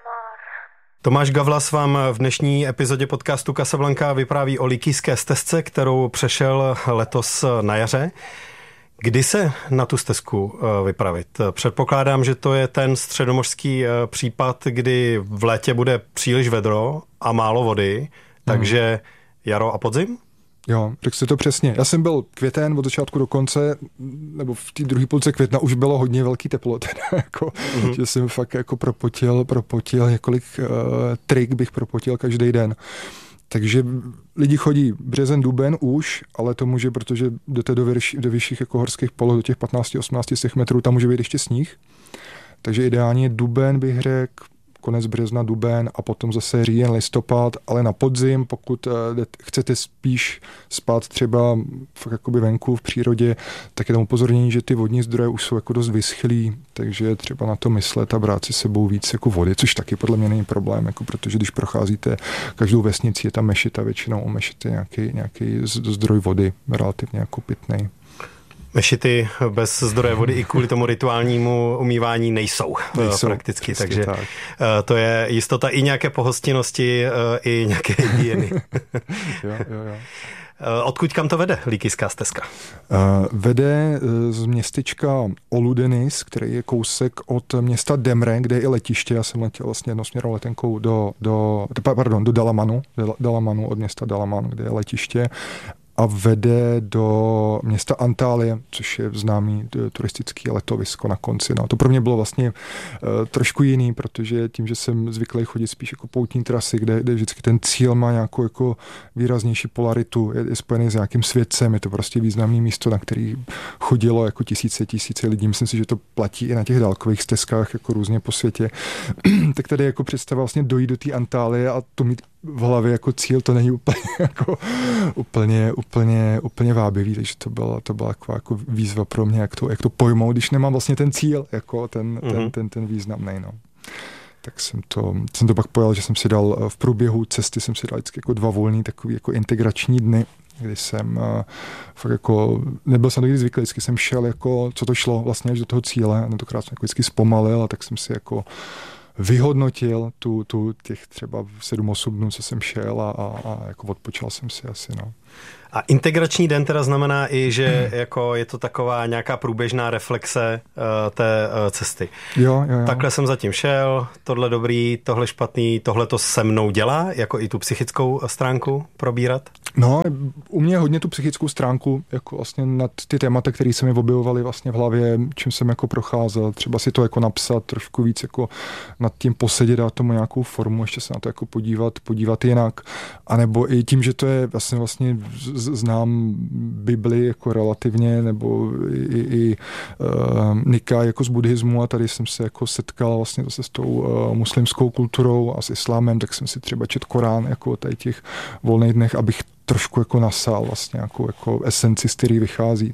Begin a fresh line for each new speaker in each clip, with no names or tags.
Tomáš Gavlas vám v dnešní epizodě podcastu Casablanca vypráví o Lykyjské stezce, kterou přešel letos na jaře. Kdy se na tu stezku vypravit? Předpokládám, že to je ten středomořský případ, kdy v létě bude příliš vedro a málo vody, takže jaro a podzim?
Jo, řekl jsi to přesně. Já jsem byl květen od začátku do konce, nebo v té druhé půlce května už bylo hodně velký teplo, že jsem fakt jako propotil několik trik bych propotil každý den. Takže lidi chodí březen, duben už, ale to může, protože jdete do vyšších jako horských poloh, do těch 15-18 metrů, tam může být ještě sníh. Takže ideálně duben bych řekl, konec března, duben a potom zase říjen, listopad, ale na podzim, pokud chcete spíš spát třeba fakt jakoby venku v přírodě, tak je tam upozornění, že ty vodní zdroje už jsou jako dost vyschlý, takže třeba na to myslet a brát si sebou víc jako vody, což taky podle mě není problém, jako protože když procházíte každou vesnici, je tam mešita, většinou u mešity nějaký zdroj vody, relativně jako pitnej.
Mešity bez zdroje vody i kvůli tomu rituálnímu umývání nejsou prakticky, takže tak. To je jistota i nějaké pohostinnosti, i nějaké hygieny.
Jo.
Odkud kam to vede Lykyjská stezka?
Vede z městečka Oludenis, který je kousek od města Demre, kde je i letiště. Já jsem letěl vlastně jednosměrnou letenkou do Dalamanu, od města Dalaman, kde je letiště. A vede do města Antálie, což je známý turistický letovisko na konci. No, to pro mě bylo vlastně trošku jiný, protože tím, že jsem zvyklý chodit spíš jako poutní trasy, kde vždycky ten cíl má nějakou jako výraznější polaritu, je spojený s nějakým světcem, je to prostě významné místo, na který chodilo jako tisíce lidí. Myslím si, že to platí i na těch dálkových stezkách jako různě po světě. Tak tady jako představa vlastně dojít do té Antálie a to mít v hlavě jako cíl, to není úplně vábivý, takže to byla taková jako výzva pro mě, jak to pojmout, když nemám vlastně ten cíl, jako ten významný, no. Tak jsem to pak pojal, že jsem si dal v průběhu cesty jsem si dal vždycky jako 2 volný takový jako integrační dny, kdy jsem fakt jako, nebyl jsem to nikdy zvyklý, vždycky jsem šel jako, co to šlo vlastně až do toho cíle, tentokrát jsem jako vždycky zpomalil a tak jsem si jako vyhodnotil těch třeba 7-8 dnů, co jsem šel a jako odpočal jsem si asi, no.
A integrační den teda znamená i, že jako je to taková nějaká průběžná reflexe té cesty.
Jo.
Takhle jsem zatím šel, tohle dobrý, tohle špatný, tohle to se mnou dělá, jako i tu psychickou stránku probírat?
No, u mě hodně tu psychickou stránku, jako vlastně nad ty témata, které se mi objevovaly vlastně v hlavě, čím jsem jako procházel, třeba si to jako napsat trošku víc, jako nad tím posedět, dát tomu nějakou formu, ještě se na to jako podívat jinak, anebo i tím, že to je vlastně znám Bibli jako relativně, nebo i Nikaj jako z buddhismu a tady jsem se jako setkal vlastně zase s tou muslimskou kulturou a s islámem, tak jsem si třeba četl Korán jako tady těch volných dnech, abych trošku jako nasál vlastně jako esenci, z který vychází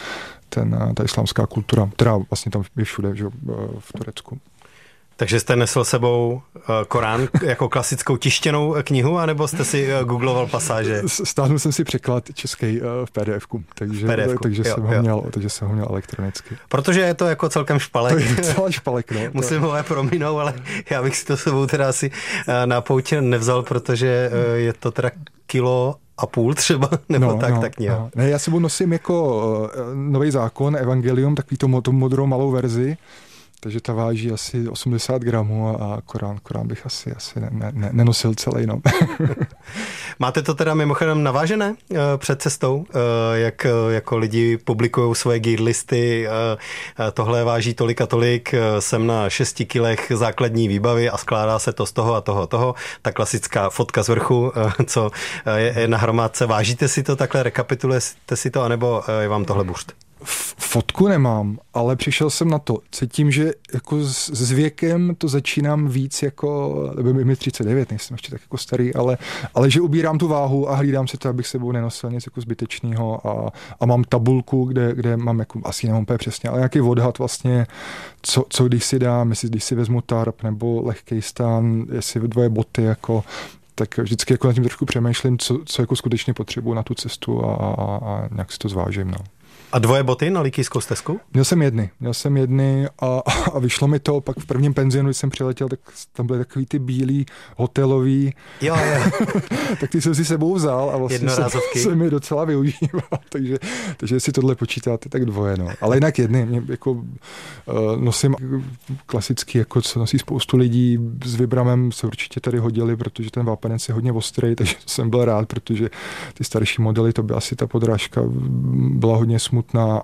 ta islámská kultura, která vlastně tam je všude, že, v Turecku.
Takže jste nesl sebou Korán jako klasickou tištěnou knihu, anebo jste si googloval pasáže?
Stáhnul jsem si překlad český v PDF-ku, takže jsem ho měl elektronicky.
Protože je to jako celkem špalek.
To je docela špalek, no.
Musím ho prominout, ale já bych si to sebou teda asi na poutě nevzal, protože je to teda 1,5 kilo třeba, nebo tak nějak. No.
Ne, já sebou nosím jako Nový zákon, Evangelium, takový tu modrou malou verzi, takže ta váží asi 80 gramů a Korán bych asi nenosil celý, no.
Máte to teda mimochodem navážené před cestou, jak jako lidi publikují svoje gear listy, tohle váží tolik a tolik, jsem na 6 kilech základní výbavy a skládá se to z toho a toho, ta klasická fotka z vrchu, co je na hromádce. Vážíte si to takhle, rekapitulujete si to, anebo je vám tohle buřt?
Fotku nemám, ale přišel jsem na to. Cítím, že jako s věkem to začínám víc jako, mi 39, nejsem ještě tak jako starý, ale že ubírám tu váhu a hlídám se to, abych sebou nenosil nic jako zbytečného a mám tabulku, kde mám jako, asi nemám úplně přesně, ale nějaký odhad vlastně, co když si dám, jestli když si vezmu tarp nebo lehkej stán, jestli 2 boty, jako tak vždycky jako nad tím trošku přemýšlím, co jako skutečně potřebuji na tu cestu a nějak si to zvážím, no.
A dvoje boty na Likýskou stezku?
Měl jsem jedny a vyšlo mi to, pak v prvním penzionu, když jsem přiletěl, tak tam byly takový ty bílý hotelový.
Jo.
Tak ty jsem si sebou vzal a vlastně jsem mi docela využíval, takže jestli tohle počítáte, tak dvoje, no. Ale jinak jedny, mě jako nosím klasicky, jako co nosí spoustu lidí, s Vibramem se určitě tady hodili, protože ten vápenec je hodně ostrý, takže jsem byl rád, protože ty starší modely, to by asi ta podrážka byla hodně smutná,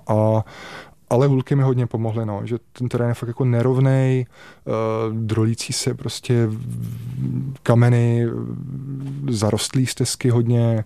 ale hulky mi hodně pomohly, no, že ten terén je fakt jako nerovnej, drolící se prostě kameny, zarostlý stezky hodně,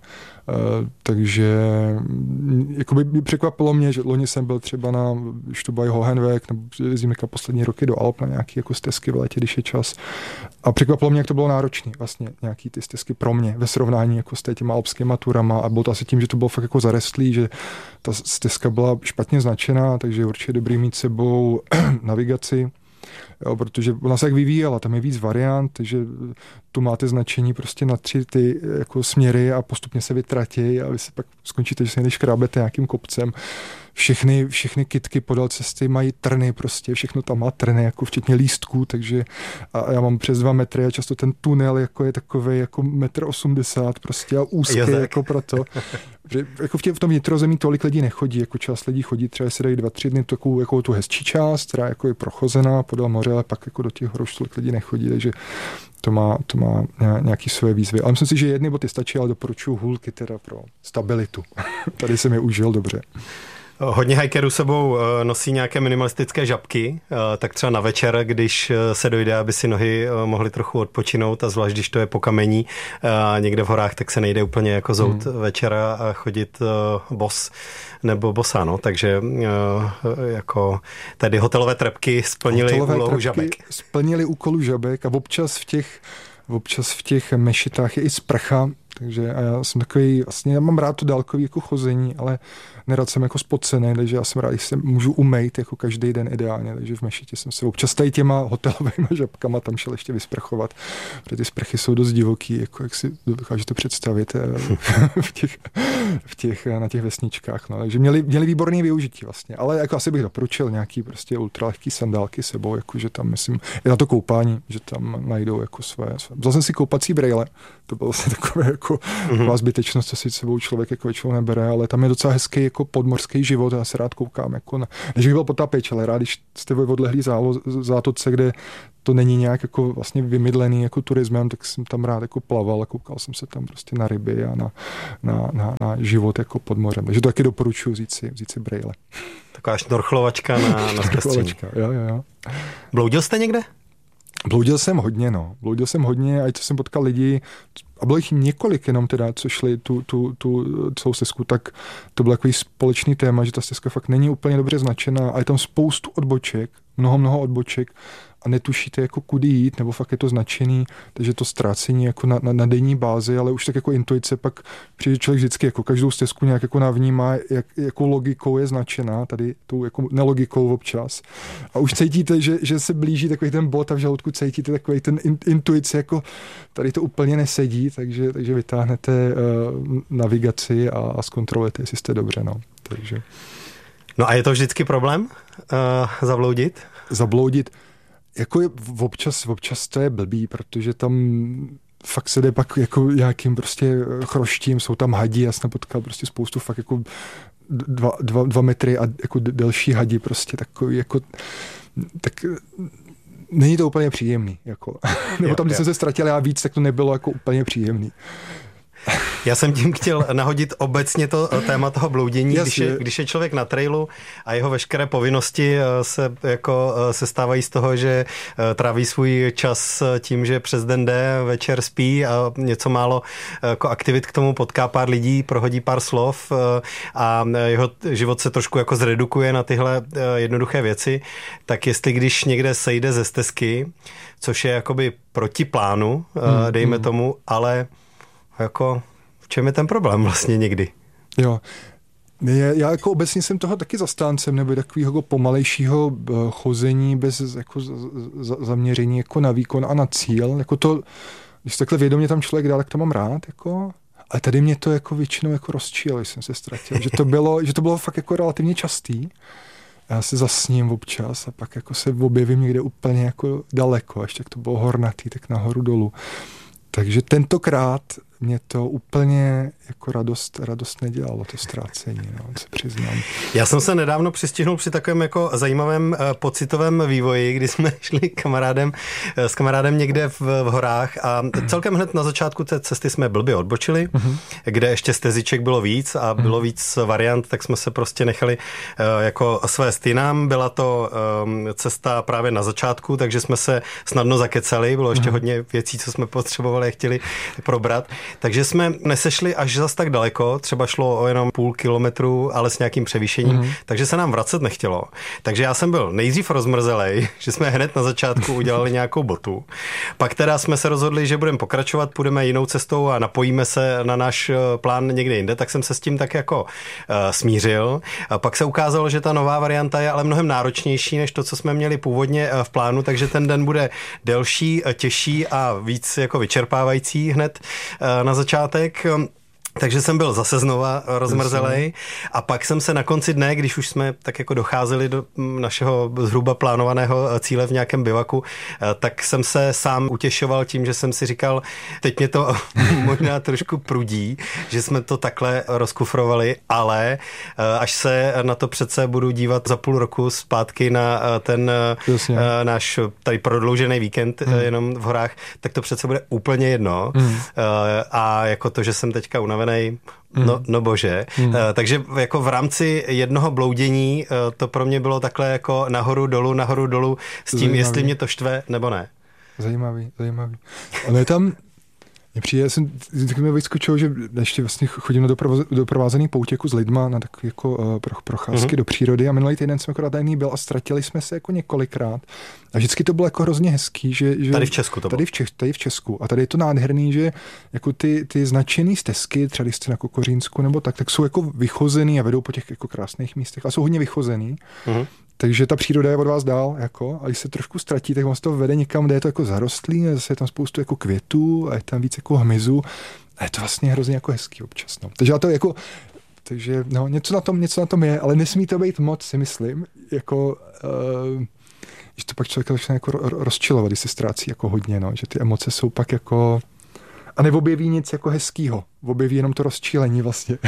takže jakoby mě překvapilo mě, že loni jsem byl třeba na Štubaj Hohenweg, nebo jezdím poslední roky do Alp na nějaké jako stezky v létě, když je čas. A překvapilo mě, jak to bylo náročné vlastně nějaký ty stezky pro mě ve srovnání jako s těma alpskýma turama, a bylo to asi tím, že to bylo fakt jako zarostlý, že ta stezka byla špatně značená, takže je určitě dobrý mít sebou navigaci. Jo, protože ona se jak vyvíjela, tam je víc variant, takže tu máte značení prostě na 3 ty jako směry a postupně se vytratí a vy se pak skončíte, že se někde škrábete nějakým kopcem. Všechny kytky podél cesty mají trny prostě, všechno tam má trny, jako včetně lístků, takže a já mám přes 2 metry a často ten tunel jako je takovej jako 1,80 m prostě a úzký jako proto. Jako v tom vnitrozemí tolik lidí nechodí, jako část lidí chodí, třeba se dají 2-3 dny takovou jako tu hezčí část, která jako je prochozená podél moře, ale pak jako do těch hor už tolik lidí nechodí, takže to má nějaký své výzvy. Ale myslím si, že jedny boty stačí, ale doporučuji hulky teda pro stabilitu. Tady jsem je užil dobře.
Hodně hikerů sebou nosí nějaké minimalistické žabky, tak třeba na večer, když se dojde, aby si nohy mohly trochu odpočinout, a zvlášť, když to je po kamení někde v horách, tak se nejde úplně jako zout večera a chodit bos nebo bosa, no. Takže jako tady hotelové trepky splnily úlohu žabek.
Splnili úkolu žabek a občas v těch mešitách je i sprcha. Takže a já jsem takový, vlastně já mám rád to dálkový jako chození, ale nerad jsem jako spocený, takže já jsem rád, když se můžu umýt jako každý den ideálně, takže v mešitě jsem se občas tady těma hotelovými žabkama tam šel ještě vysprchovat, protože ty sprchy jsou dost divoký, jako jak si dokážete představit na těch vesničkách, no. Takže měli výborný využití vlastně, ale jako asi bych doporučil nějaký prostě ultralehký sandálky sebou, jakože tam myslím, je na to koupání, že tam najdou jako své. Vzal jsem si koupací brejle, to bylo vlastně takové jako zbytečnost, co si sebou člověk jako většinou nebere, ale tam je docela hezký jako podmorský život, já se rád koukám jako než bych byl potapič, ale rád, když jste v odlehlý zátoce, kde to není nějak jako vlastně vymydlený jako turismem, tak jsem tam rád jako plaval a koukal jsem se tam prostě na ryby a na život jako pod mořem. Takže to taky doporučuji vzít si brejle. Taková
šnorchlovačka na zpestření.
Jo.
Bloudil jste někde?
Bloudil jsem hodně, a co jsem potkal lidi, a bylo jich několik jenom teda, co šli tu celou stezku, tak to byl takový společný téma, že ta stezka fakt není úplně dobře značená a je tam spoustu odboček, mnoho odboček a netušíte jako kudy jít, nebo fakt je to značený, takže to ztrácení jako na denní bázi, ale už tak jako intuice pak přijde člověk vždycky jako každou stezku nějak jako navnímá, jakou logikou je značená, tady tou jako nelogikou občas. A už cítíte, že se blíží takový ten bod a v žaludku cítíte takový ten intuice, jako tady to úplně nesedí, takže vytáhnete navigaci a zkontrolujete, jestli jste dobře, no. Takže.
No a je to vždycky problém
zabloudit? Jako občas to je blbý, protože tam fakt se jde pak jako nějakým prostě chroštím, jsou tam hadi, já jsem potkal prostě spoustu fakt jako 2 metry a jako delší hadi, prostě takový jako, tak není to úplně příjemný, jako. Nebo tam, když jsem se ztratil já víc, tak to nebylo jako úplně příjemný.
Já jsem tím chtěl nahodit obecně to téma toho bloudění, když je člověk na trailu a jeho veškeré povinnosti se stávají z toho, že tráví svůj čas tím, že přes den jde, večer spí a něco málo jako aktivit k tomu potká pár lidí, prohodí pár slov a jeho život se trošku jako zredukuje na tyhle jednoduché věci, tak jestli když někde sejde ze stezky, což je jakoby proti plánu, dejme tomu, ale jako v čem je ten problém vlastně někdy?
Jo, já jako obecně jsem toho taky zastáncem, nebo takového pomalejšího chození bez jako zaměření jako na výkon a na cíl. Jako to, když takhle vědomě tam člověk dá, tak to mám rád, jako, Ale tady mě to jako většinou jako rozčílo, když jsem se ztratil, že to bylo fakt jako relativně častý. Já se zasním občas a pak jako se objevím někde úplně jako daleko, ještě jak to bylo hornatý, tak nahoru dolů. Takže tentokrát mě to úplně jako radost nedělalo, to ztrácení, se přiznám.
Já jsem se nedávno přistihnul při takovém jako zajímavém pocitovém vývoji, kdy jsme šli s kamarádem někde v horách a celkem hned na začátku té cesty jsme blbě odbočili, kde ještě steziček bylo víc a bylo víc variant, tak jsme se prostě nechali jako svést jinam. Byla to cesta právě na začátku, takže jsme se snadno zakecali, bylo ještě hodně věcí, co jsme potřebovali a chtěli probrat. Takže jsme nesešli až zas tak daleko, třeba šlo o jenom půl kilometru, ale s nějakým převýšením, takže se nám vracet nechtělo. Takže já jsem byl nejdřív rozmrzelej, že jsme hned na začátku udělali nějakou botu. Pak teda jsme se rozhodli, že budeme pokračovat, půjdeme jinou cestou a napojíme se na náš plán někde jinde, tak jsem se s tím tak jako smířil. A pak se ukázalo, že ta nová varianta je ale mnohem náročnější než to, co jsme měli původně v plánu, takže ten den bude delší, těžší a víc jako vyčerpávající hned na začátek. Takže jsem byl zase znova rozmrzelej a pak jsem se na konci dne, když už jsme tak jako docházeli do našeho zhruba plánovaného cíle v nějakém bivaku, tak jsem se sám utěšoval tím, že jsem si říkal, teď mě to možná trošku prudí, že jsme to takhle rozkufrovali, ale až se na to přece budu dívat za půl roku zpátky na ten náš tady prodloužený víkend jenom v horách, tak to přece bude úplně jedno. A jako to, že jsem teďka unavený, no bože. Takže jako v rámci jednoho bloudění to pro mě bylo takhle jako nahoru dolů s tím, zajímavý. Jestli mě to štve nebo ne.
Zajímavý. Ale tam mě jsem mi vyskočil, že ještě vlastně chodím na doprovázený poutěku s lidma na takové jako procházky do přírody a minulý týden jsem akorát tady byl a ztratili jsme se jako několikrát a vždycky to bylo jako hrozně hezký, že
tady v Česku to bylo.
Tady v Česku a tady je to nádherný, že jako ty značený stezky, třeba když jste na Kokořínsku nebo tak jsou jako vychozený a vedou po těch jako krásných místech a jsou hodně vychozený. Takže ta příroda je od vás dál, jako, a když se trošku ztratí, tak vás to vede někam, kde je to jako zarostlý, a zase je tam spoustu jako květů a je tam víc jako hmyzu a je to vlastně hrozně jako hezký občas. No. Takže já to jako, něco na tom je, ale nesmí to být moc, si myslím, jako, že to pak člověk začne jako rozčilovat, když se ztrácí jako hodně, no, že ty emoce jsou pak jako, a neobjeví nic jako hezkýho. Objeví jenom to rozčílení vlastně.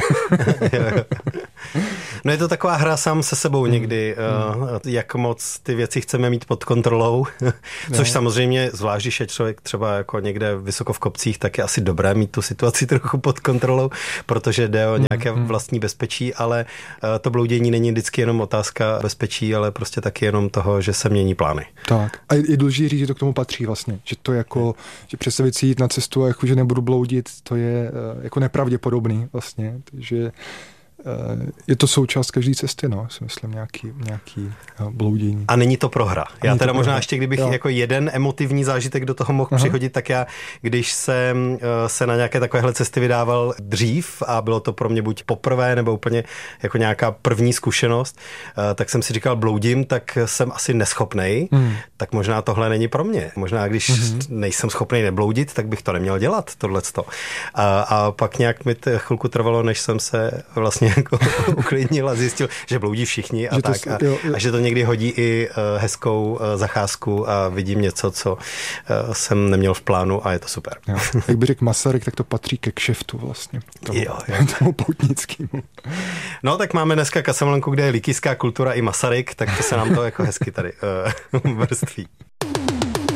No je to taková hra sám se sebou někdy, jak moc ty věci chceme mít pod kontrolou, což samozřejmě, zvlášť když je člověk třeba jako někde vysoko v kopcích, tak je asi dobré mít tu situaci trochu pod kontrolou, protože jde o nějaké vlastní bezpečí, ale to bloudění není vždycky jenom otázka bezpečí, ale prostě taky jenom toho, že se mění plány.
Tak. A je důležité říct, že to k tomu patří vlastně, že to jako, že představit si jít na cestu a jako, že nebudu bloudit, to je jako nepravděpodobný vlastně, takže je to součást každé cesty, no, si myslím, nějaký bloudění.
A není to prohra. Já teda možná ještě, kdybych jako jeden emotivní zážitek do toho mohl přihodit, tak já, když jsem se na nějaké takovéhle cesty vydával dřív a bylo to pro mě buď poprvé, nebo úplně jako nějaká první zkušenost, tak jsem si říkal, bloudím, tak jsem asi neschopnej, tak možná tohle není pro mě. Možná, když nejsem schopnej nebloudit, tak bych to neměl dělat, tohleto. A pak nějak mi chvilku trvalo, než jsem se vlastně jako uklidnil a zjistil, že bloudí všichni a že tak. A že to někdy hodí i hezkou zacházku a vidím něco, co jsem neměl v plánu a je to super.
Jo. Jak by řekl Masaryk, tak to patří ke kšeftu vlastně. Tomu poutnickému.
No tak máme dneska Casablanku, kde je likijská kultura i Masaryk, tak to se nám to jako hezky tady vrství.